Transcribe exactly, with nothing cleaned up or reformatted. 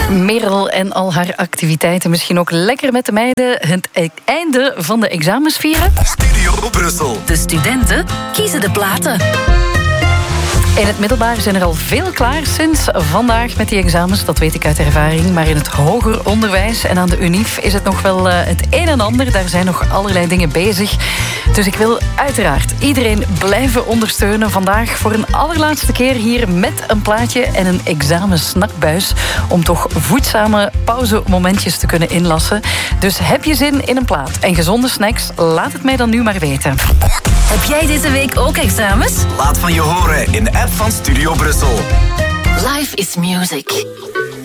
Merel en al haar activiteiten. Misschien ook lekker met de meiden het einde van de examens vieren. Studio Brussel. De studenten kiezen de platen. In het middelbaar zijn er al veel klaar sinds vandaag met die examens. Dat weet ik uit ervaring. Maar in het hoger onderwijs en aan de UNIF is het nog wel uh, het een en ander. Daar zijn nog allerlei dingen bezig. Dus ik wil uiteraard iedereen blijven ondersteunen. Vandaag voor een allerlaatste keer hier met een plaatje en een examensnackbuis. Om toch voedzame pauzemomentjes te kunnen inlassen. Dus heb je zin in een plaat en gezonde snacks? Laat het mij dan nu maar weten. Heb jij deze week ook examens? Laat van je horen in de app van Studio Brussel. Life is music.